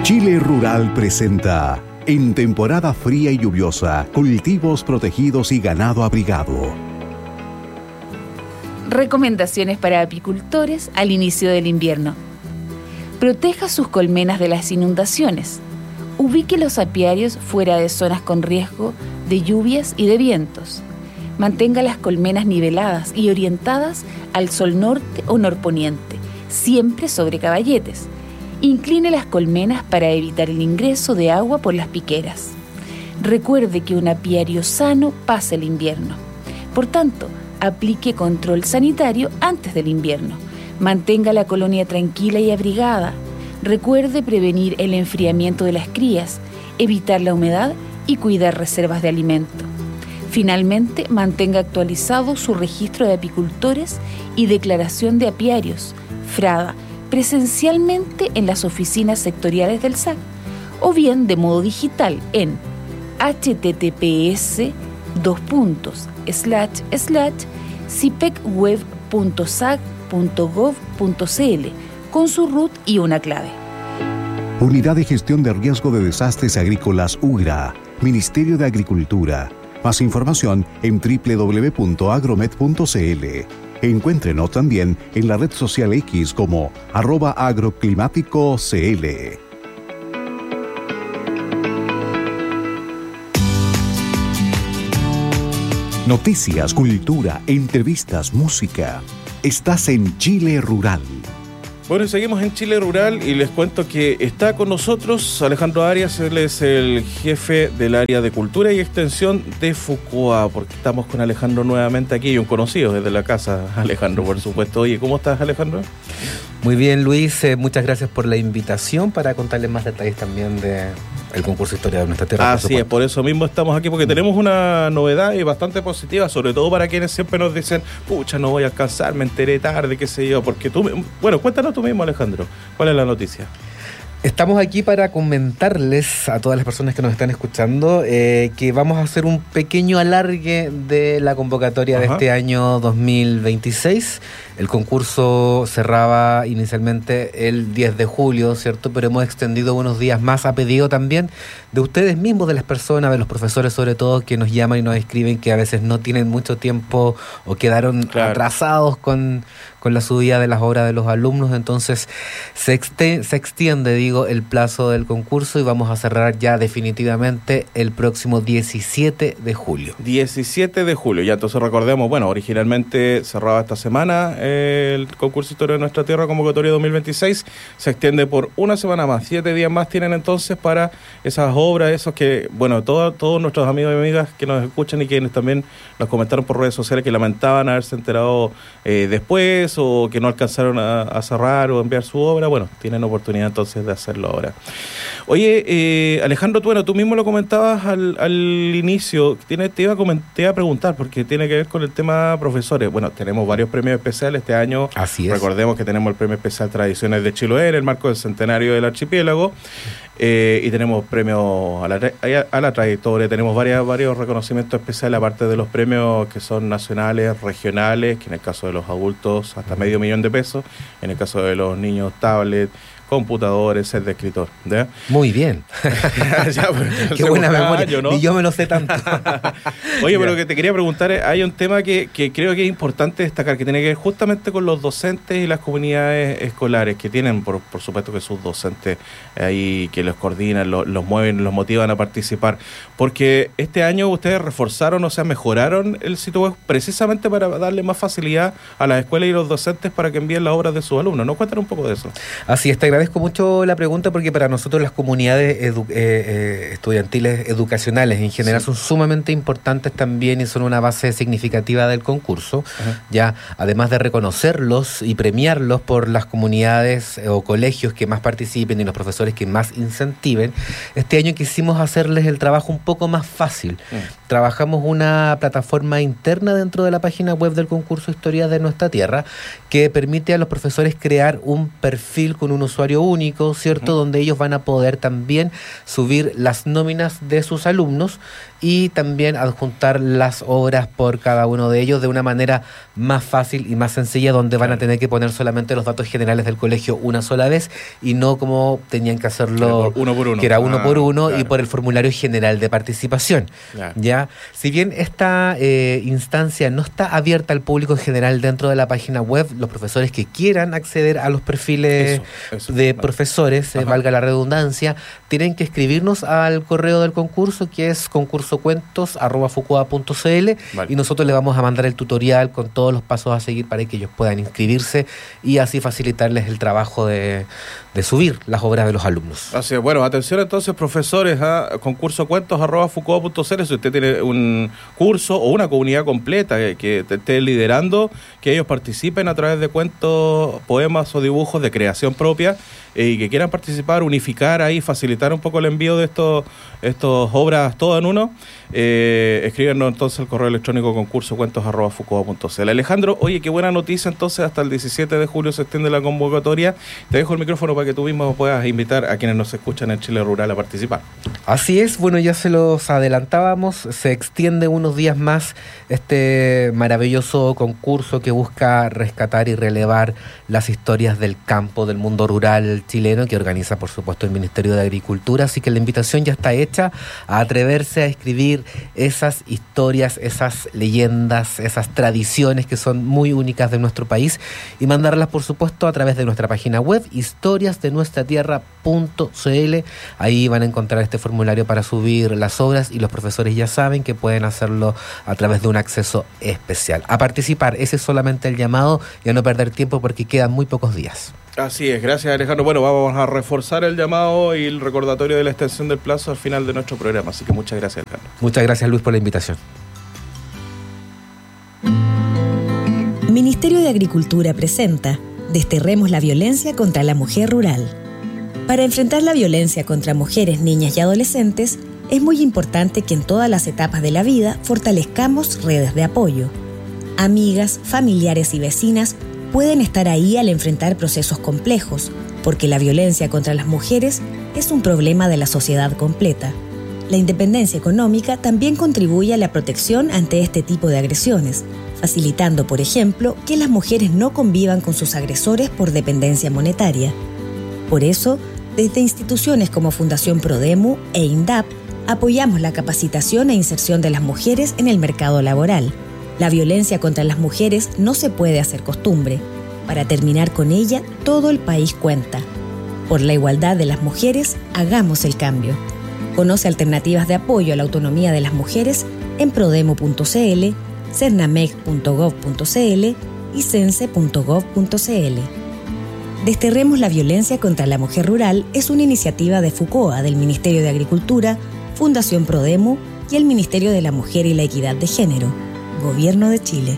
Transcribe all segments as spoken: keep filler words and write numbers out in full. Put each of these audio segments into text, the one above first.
Chile Rural presenta, en temporada fría y lluviosa, cultivos protegidos y ganado abrigado. Recomendaciones para apicultores al inicio del invierno. Proteja sus colmenas de las inundaciones. Ubique los apiarios fuera de zonas con riesgo de lluvias y de vientos. Mantenga las colmenas niveladas y orientadas al sol norte o norponiente, siempre sobre caballetes. Incline las colmenas para evitar el ingreso de agua por las piqueras. Recuerde que un apiario sano pasa el invierno. Por tanto, aplique control sanitario antes del invierno. Mantenga la colonia tranquila y abrigada. Recuerde prevenir el enfriamiento de las crías, evitar la humedad y cuidar reservas de alimento. Finalmente, mantenga actualizado su registro de apicultores y declaración de apiarios, FRADA, presencialmente en las oficinas sectoriales del S A C o bien de modo digital en https dos puntos slash slash cipecweb punto sac punto gov punto cl con su root y una clave. Unidad de Gestión de Riesgo de Desastres Agrícolas U G R A, Ministerio de Agricultura. Más información en doble u doble u doble u punto agromet punto cl. Encuéntrenos también en la red social X como arroba agroclimático cl. Noticias, cultura, entrevistas, música. Estás en Chile Rural. Bueno, seguimos en Chile Rural y les cuento que está con nosotros Alejandro Arias. Él es el jefe del área de Cultura y Extensión de FUCOA, porque estamos con Alejandro nuevamente aquí, y un conocido desde la casa, Alejandro, por supuesto. Oye, ¿cómo estás, Alejandro? Muy bien, Luis, eh, muchas gracias por la invitación para contarles más detalles también de el concurso Historia de Nuestra Tierra. Así es, por eso mismo estamos aquí, porque tenemos una novedad y bastante positiva, sobre todo para quienes siempre nos dicen, pucha, no voy a alcanzar, me enteré tarde, qué sé yo, porque tú, bueno, cuéntanos tú mismo, Alejandro, ¿cuál es la noticia? Estamos aquí para comentarles a todas las personas que nos están escuchando eh, que vamos a hacer un pequeño alargue de la convocatoria Ajá. de este año dos mil veintiséis. El concurso cerraba inicialmente el diez de julio, ¿cierto? Pero hemos extendido unos días más a pedido también de ustedes mismos, de las personas, de los profesores sobre todo, que nos llaman y nos escriben que a veces no tienen mucho tiempo o quedaron claro. atrasados con, con la subida de las obras de los alumnos. Entonces se, exte- se extiende, digo, el plazo del concurso y vamos a cerrar ya definitivamente el próximo diecisiete de julio. diecisiete de julio, ya entonces recordemos, bueno, originalmente cerraba esta semana el concurso Historia de Nuestra Tierra, convocatoria dos mil veintiséis, se extiende por una semana más, siete días más tienen entonces para esas obras, esos que, bueno, todo, todos nuestros amigos y amigas que nos escuchan y quienes también nos comentaron por redes sociales que lamentaban haberse enterado eh, después o que no alcanzaron a, a cerrar o enviar su obra, bueno, tienen oportunidad entonces de hacerlo ahora. Oye, eh, Alejandro, tú, bueno, tú mismo lo comentabas al, al inicio, tiene, te, iba a coment- te iba a preguntar porque tiene que ver con el tema profesores. Bueno, tenemos varios premios especiales este año. Así es. Recordemos que tenemos el premio especial Tradiciones de Chiloé en el marco del centenario del archipiélago. Eh, y tenemos premios a la, tra- a la trayectoria, tenemos varias, varios reconocimientos especiales, aparte de los premios que son nacionales, regionales, que en el caso de los adultos hasta medio millón de pesos, en el caso de los niños tablet, computadores, set de escritor, ¿ya? Muy bien. ya, pues, Qué buena memoria, año, ¿no? Y yo me lo sé tanto. Oye, pero lo que te quería preguntar es, hay un tema que, que creo que es importante destacar, que tiene que ver justamente con los docentes y las comunidades escolares, que tienen, por, por supuesto, que sus docentes ahí, que los coordinan, los, los mueven, los motivan a participar, porque este año ustedes reforzaron, o sea, mejoraron el sitio web precisamente para darle más facilidad a las escuelas y los docentes para que envíen las obras de sus alumnos, ¿no? Cuéntanos un poco de eso. Así es, te agradezco mucho la pregunta porque para nosotros las comunidades edu- eh, eh, estudiantiles educacionales en general sí. son sumamente importantes también y son una base significativa del concurso. Ajá. Ya además de reconocerlos y premiarlos por las comunidades eh, o colegios que más participen y los profesores que más incentiven, este año quisimos hacerles el trabajo un poco más fácil. Mm. Trabajamos una plataforma interna dentro de la página web del concurso Historia de Nuestra Tierra que permite a los profesores crear un perfil con un usuario usuario único, ¿cierto? Uh-huh. Donde ellos van a poder también subir las nóminas de sus alumnos y también adjuntar las obras por cada uno de ellos de una manera más fácil y más sencilla, donde van a tener que poner solamente los datos generales del colegio una sola vez y no como tenían que hacerlo uno por uno. Que era uno ah, por uno claro. y por el formulario general de participación. Claro. Ya, si bien esta eh, instancia no está abierta al público en general dentro de la página web, los profesores que quieran acceder a los perfiles eso, eso, de claro. profesores, eh, valga la redundancia, tienen que escribirnos al correo del concurso, que es concursocuentos arroba fucoa punto cl, vale. y nosotros les vamos a mandar el tutorial con todos los pasos a seguir para que ellos puedan inscribirse y así facilitarles el trabajo de, de subir las obras de los alumnos. Así es. Bueno, atención entonces, profesores, a concursocuentos arroba fucoa punto cl, si usted tiene un curso o una comunidad completa que, que te esté liderando, que ellos participen a través de cuentos, poemas o dibujos de creación propia, eh, y que quieran participar, unificar ahí, facilitar un poco el envío de estos estos obras todo en uno, eh, escríbenos entonces al correo electrónico concursocuentos arroba fucoa punto cl. Alejandro, oye, qué buena noticia, entonces hasta el diecisiete de julio se extiende la convocatoria. Te dejo el micrófono para que tú mismo puedas invitar a quienes nos escuchan en Chile Rural a participar. Así es, bueno, ya se los adelantábamos, se extiende unos días más este maravilloso concurso que busca rescatar y relevar las historias del campo, del mundo rural chileno, que organiza por supuesto el Ministerio de Agricultura, así que la invitación ya está hecha a atreverse a escribir esas historias, esas leyendas, esas tradiciones que son muy únicas de nuestro país y mandarlas por supuesto a través de nuestra página web historias de nuestra tierra punto cl. Ahí van a encontrar este formulario para subir las obras y los profesores ya saben que pueden hacerlo a través de un acceso especial. A participar, ese es solamente el llamado y a no perder tiempo porque quedan muy pocos días. Así es, gracias Alejandro. Bueno, vamos a reforzar el llamado y el recordatorio de la extensión del plazo al final de nuestro programa, así que muchas gracias Alejandro. Muchas gracias Luis por la invitación. Ministerio de Agricultura presenta Desterremos la violencia contra la mujer rural. Para enfrentar la violencia contra mujeres, niñas y adolescentes, es muy importante que en todas las etapas de la vida fortalezcamos redes de apoyo. Amigas, familiares y vecinas pueden estar ahí al enfrentar procesos complejos, porque la violencia contra las mujeres es un problema de la sociedad completa. La independencia económica también contribuye a la protección ante este tipo de agresiones, facilitando, por ejemplo, que las mujeres no convivan con sus agresores por dependencia monetaria. Por eso, desde instituciones como Fundación Prodemu e INDAP, apoyamos la capacitación e inserción de las mujeres en el mercado laboral. La violencia contra las mujeres no se puede hacer costumbre. Para terminar con ella, todo el país cuenta. Por la igualdad de las mujeres, hagamos el cambio. Conoce alternativas de apoyo a la autonomía de las mujeres en prodemu punto cl, cernamec punto gov punto cl y cense punto gov punto cl. Desterremos la violencia contra la mujer rural es una iniciativa de FUCOA, del Ministerio de Agricultura, Fundación Prodemu y el Ministerio de la Mujer y la Equidad de Género, Gobierno de Chile.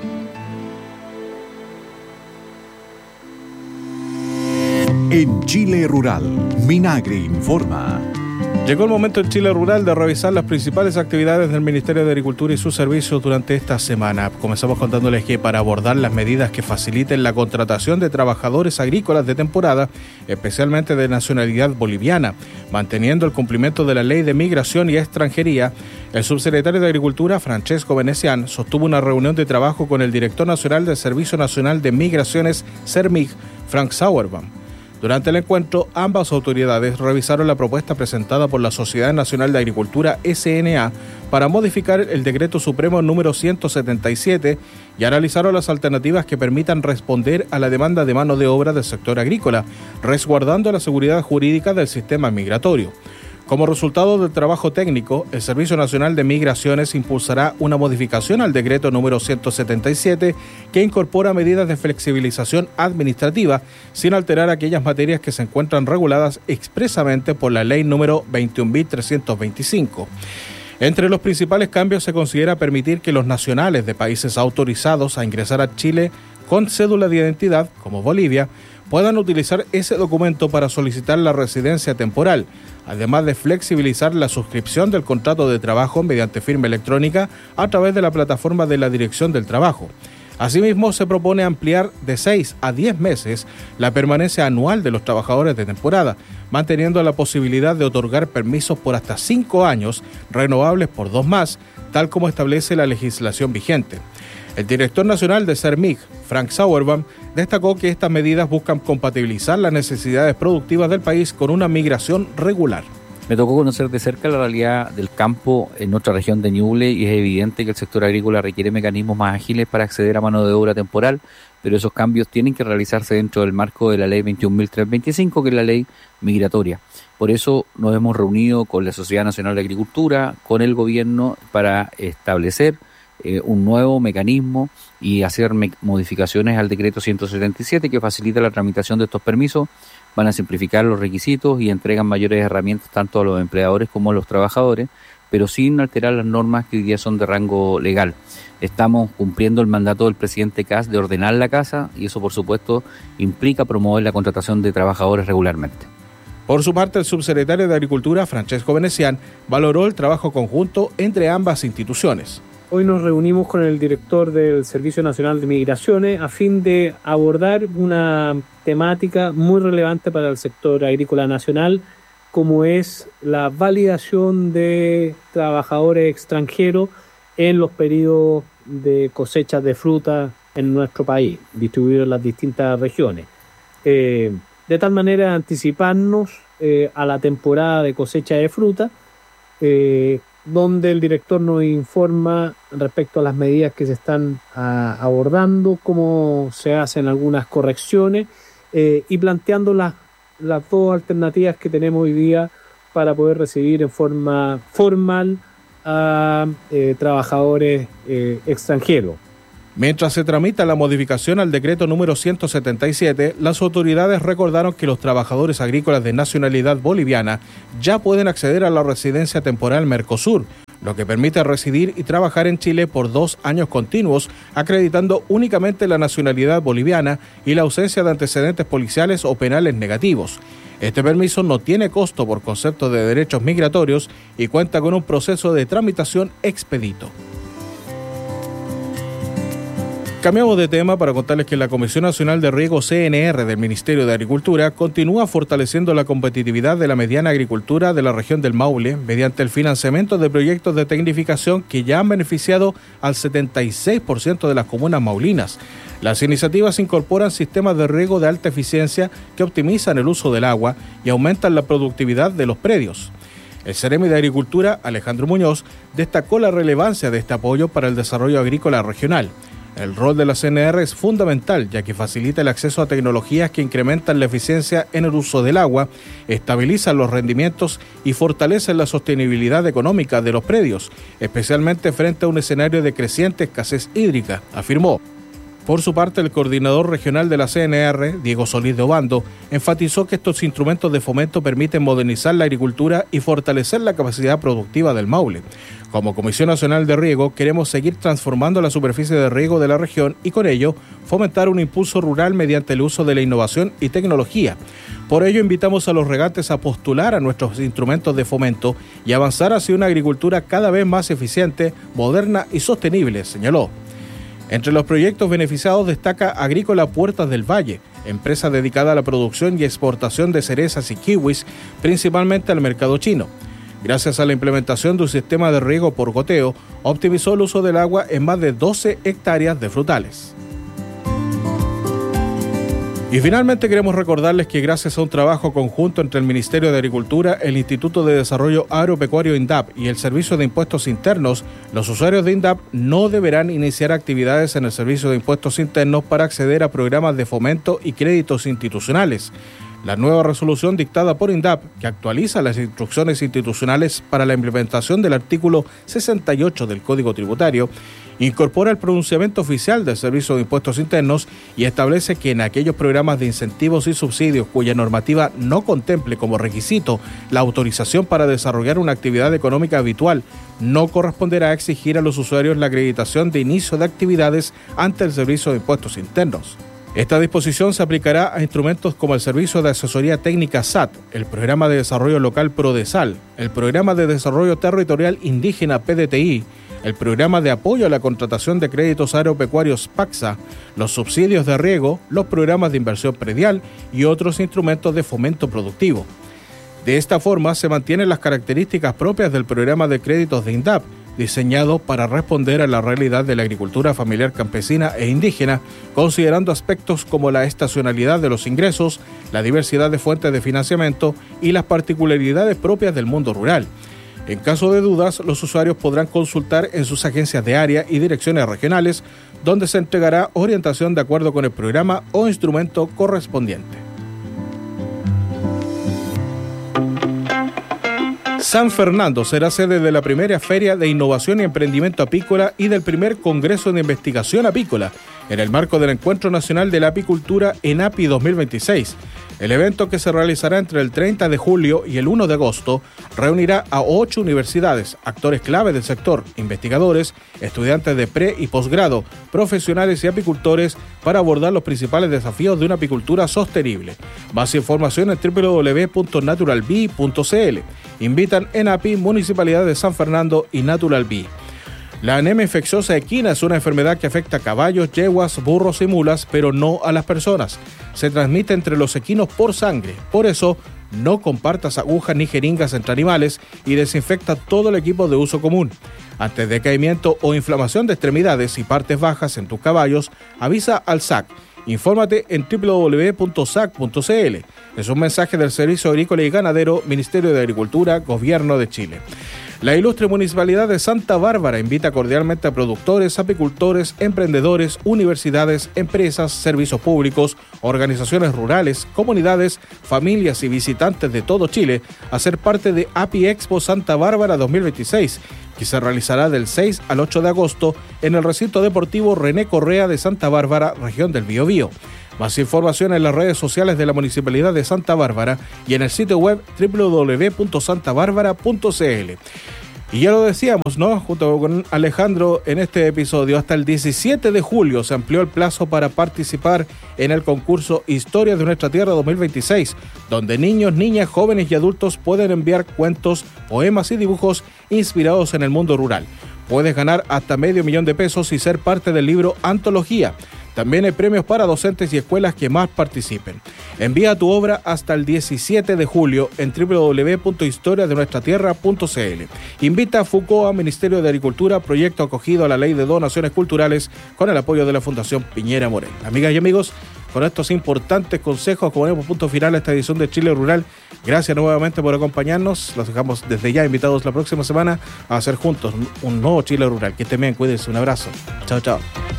En Chile Rural, Minagri informa. Llegó el momento en Chile Rural de revisar las principales actividades del Ministerio de Agricultura y sus servicios durante esta semana. Comenzamos contándoles que para abordar las medidas que faciliten la contratación de trabajadores agrícolas de temporada, especialmente de nacionalidad boliviana, manteniendo el cumplimiento de la Ley de Migración y Extranjería, el subsecretario de Agricultura, Francesco Venecián, sostuvo una reunión de trabajo con el director nacional del Servicio Nacional de Migraciones, SERMIG, Frank Sauerbaum. Durante el encuentro, ambas autoridades revisaron la propuesta presentada por la Sociedad Nacional de Agricultura, S N A, para modificar el Decreto Supremo número ciento setenta y siete y analizaron las alternativas que permitan responder a la demanda de mano de obra del sector agrícola, resguardando la seguridad jurídica del sistema migratorio. Como resultado del trabajo técnico, el Servicio Nacional de Migraciones impulsará una modificación al decreto número ciento setenta y siete que incorpora medidas de flexibilización administrativa sin alterar aquellas materias que se encuentran reguladas expresamente por la ley número veintiún mil trescientos veinticinco. Entre los principales cambios se considera permitir que los nacionales de países autorizados a ingresar a Chile con cédula de identidad, como Bolivia, puedan utilizar ese documento para solicitar la residencia temporal, además de flexibilizar la suscripción del contrato de trabajo mediante firma electrónica a través de la plataforma de la Dirección del Trabajo. Asimismo, se propone ampliar de seis a diez meses la permanencia anual de los trabajadores de temporada, manteniendo la posibilidad de otorgar permisos por hasta cinco años, renovables por dos más, tal como establece la legislación vigente. El director nacional de CERMIG, Frank Sauerbaum, destacó que estas medidas buscan compatibilizar las necesidades productivas del país con una migración regular. Me tocó conocer de cerca la realidad del campo en nuestra región de Ñuble y es evidente que el sector agrícola requiere mecanismos más ágiles para acceder a mano de obra temporal, pero esos cambios tienen que realizarse dentro del marco de la ley veintiún mil trescientos veinticinco, que es la ley migratoria. Por eso nos hemos reunido con la Sociedad Nacional de Agricultura, con el gobierno, para establecer eh, un nuevo mecanismo y hacer me- modificaciones al decreto ciento setenta y siete que facilita la tramitación de estos permisos. Van a simplificar los requisitos y entregan mayores herramientas tanto a los empleadores como a los trabajadores, pero sin alterar las normas que hoy día son de rango legal. Estamos cumpliendo el mandato del presidente Kast de ordenar la casa y eso, por supuesto, implica promover la contratación de trabajadores regularmente. Por su parte, el subsecretario de Agricultura, Francesco Venecián, valoró el trabajo conjunto entre ambas instituciones. Hoy nos reunimos con el director del Servicio Nacional de Migraciones a fin de abordar una temática muy relevante para el sector agrícola nacional, como es la validación de trabajadores extranjeros en los periodos de cosechas de fruta en nuestro país, distribuidos en las distintas regiones. Eh, de tal manera anticiparnos eh, a la temporada de cosecha de fruta, eh, donde el director nos informa respecto a las medidas que se están a, abordando, cómo se hacen algunas correcciones eh, y planteando las, las dos alternativas que tenemos hoy día para poder recibir en forma formal a eh, trabajadores eh, extranjeros. Mientras se tramita la modificación al decreto número ciento setenta y siete, las autoridades recordaron que los trabajadores agrícolas de nacionalidad boliviana ya pueden acceder a la residencia temporal Mercosur, lo que permite residir y trabajar en Chile por dos años continuos, acreditando únicamente la nacionalidad boliviana y la ausencia de antecedentes policiales o penales negativos. Este permiso no tiene costo por concepto de derechos migratorios y cuenta con un proceso de tramitación expedito. Cambiamos de tema para contarles que la Comisión Nacional de Riego C N R del Ministerio de Agricultura continúa fortaleciendo la competitividad de la mediana agricultura de la región del Maule mediante el financiamiento de proyectos de tecnificación que ya han beneficiado al setenta y seis por ciento de las comunas maulinas. Las iniciativas incorporan sistemas de riego de alta eficiencia que optimizan el uso del agua y aumentan la productividad de los predios. El Ceremi de Agricultura, Alejandro Muñoz, destacó la relevancia de este apoyo para el desarrollo agrícola regional. El rol de la C N R es fundamental, ya que facilita el acceso a tecnologías que incrementan la eficiencia en el uso del agua, estabilizan los rendimientos y fortalecen la sostenibilidad económica de los predios, especialmente frente a un escenario de creciente escasez hídrica, afirmó. Por su parte, el coordinador regional de la C N R, Diego Solís de Obando, enfatizó que estos instrumentos de fomento permiten modernizar la agricultura y fortalecer la capacidad productiva del Maule. Como Comisión Nacional de Riego, queremos seguir transformando la superficie de riego de la región y con ello fomentar un impulso rural mediante el uso de la innovación y tecnología. Por ello, invitamos a los regantes a postular a nuestros instrumentos de fomento y avanzar hacia una agricultura cada vez más eficiente, moderna y sostenible, señaló. Entre los proyectos beneficiados destaca Agrícola Puertas del Valle, empresa dedicada a la producción y exportación de cerezas y kiwis, principalmente al mercado chino. Gracias a la implementación de un sistema de riego por goteo, optimizó el uso del agua en más de doce hectáreas de frutales. Y finalmente queremos recordarles que gracias a un trabajo conjunto entre el Ministerio de Agricultura, el Instituto de Desarrollo Agropecuario INDAP y el Servicio de Impuestos Internos, los usuarios de INDAP no deberán iniciar actividades en el Servicio de Impuestos Internos para acceder a programas de fomento y créditos institucionales. La nueva resolución dictada por INDAP, que actualiza las instrucciones institucionales para la implementación del artículo sesenta y ocho del Código Tributario, incorpora el pronunciamiento oficial del Servicio de Impuestos Internos y establece que en aquellos programas de incentivos y subsidios cuya normativa no contemple como requisito la autorización para desarrollar una actividad económica habitual, no corresponderá exigir a los usuarios la acreditación de inicio de actividades ante el Servicio de Impuestos Internos. Esta disposición se aplicará a instrumentos como el Servicio de Asesoría Técnica S A T, el Programa de Desarrollo Local PRODESAL, el Programa de Desarrollo Territorial Indígena P D T I, el programa de apoyo a la contratación de créditos agropecuarios PACSA, los subsidios de riego, los programas de inversión predial y otros instrumentos de fomento productivo. De esta forma se mantienen las características propias del programa de créditos de INDAP, diseñado para responder a la realidad de la agricultura familiar campesina e indígena, considerando aspectos como la estacionalidad de los ingresos, la diversidad de fuentes de financiamiento y las particularidades propias del mundo rural. En caso de dudas, los usuarios podrán consultar en sus agencias de área y direcciones regionales, donde se entregará orientación de acuerdo con el programa o instrumento correspondiente. San Fernando será sede de la primera Feria de Innovación y Emprendimiento Apícola y del primer Congreso de Investigación Apícola, en el marco del Encuentro Nacional de la Apicultura ENAPI dos mil veintiséis. El evento, que se realizará entre el treinta de julio y el primero de agosto, reunirá a ocho universidades, actores clave del sector, investigadores, estudiantes de pre- y posgrado, profesionales y apicultores para abordar los principales desafíos de una apicultura sostenible. Más información en doble u doble u doble u punto natural bee punto c l. Invitan ENAPI, Municipalidad de San Fernando y Natural Bee. La anemia infecciosa equina es una enfermedad que afecta a caballos, yeguas, burros y mulas, pero no a las personas. Se transmite entre los equinos por sangre. Por eso, no compartas agujas ni jeringas entre animales y desinfecta todo el equipo de uso común. Ante decaimiento o inflamación de extremidades y partes bajas en tus caballos, avisa al S A C. Infórmate en doble u doble u doble u punto s a c punto c l. Es un mensaje del Servicio Agrícola y Ganadero, Ministerio de Agricultura, Gobierno de Chile. La ilustre Municipalidad de Santa Bárbara invita cordialmente a productores, apicultores, emprendedores, universidades, empresas, servicios públicos, organizaciones rurales, comunidades, familias y visitantes de todo Chile a ser parte de Api Expo Santa Bárbara dos mil veintiséis, que se realizará del seis al ocho de agosto en el recinto deportivo René Correa de Santa Bárbara, región del Biobío. Más información en las redes sociales de la Municipalidad de Santa Bárbara y en el sitio web doble u doble u doble u punto santa bárbara punto c l. Y ya lo decíamos, ¿no? Junto con Alejandro en este episodio, hasta el diecisiete de julio se amplió el plazo para participar en el concurso Historias de Nuestra Tierra dos mil veintiséis, donde niños, niñas, jóvenes y adultos pueden enviar cuentos, poemas y dibujos inspirados en el mundo rural. Puedes ganar hasta medio millón de pesos y ser parte del libro Antología. También hay premios para docentes y escuelas que más participen. Envía tu obra hasta el diecisiete de julio en doble u doble u doble u punto historia de nuestra tierra punto c l. Invita a FUCOA, Ministerio de Agricultura, proyecto acogido a la Ley de Donaciones Culturales con el apoyo de la Fundación Piñera Morel. Amigas y amigos, con estos importantes consejos, como ponemos punto final a esta edición de Chile Rural. Gracias nuevamente por acompañarnos. Los dejamos desde ya invitados la próxima semana a hacer juntos un nuevo Chile Rural. Que estén bien, cuídense. Un abrazo. Chao, chao.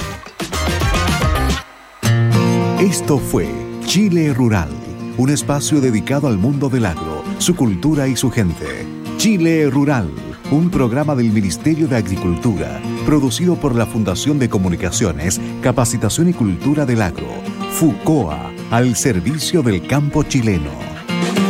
Esto fue Chile Rural, un espacio dedicado al mundo del agro, su cultura y su gente. Chile Rural, un programa del Ministerio de Agricultura, producido por la Fundación de Comunicaciones, Capacitación y Cultura del Agro, FUCOA, al servicio del campo chileno.